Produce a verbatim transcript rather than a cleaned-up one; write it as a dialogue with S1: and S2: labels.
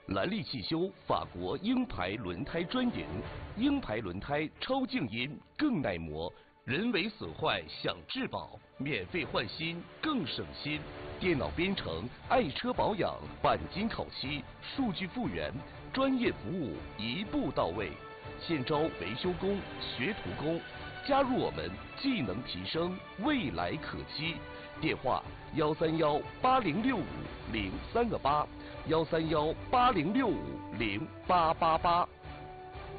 S1: 兰利汽修法国鹰牌轮胎专营，鹰牌轮胎超静音，更耐磨，人为损坏享质保，免费换新更省心。电脑编程，爱车保养，钣金烤漆，数据复原，专业服务一步到位。现招维修工、学徒工，加入我们，技能提升，未来可期。电话：幺三幺八零六五零三个八，幺三幺八零六五零八八八。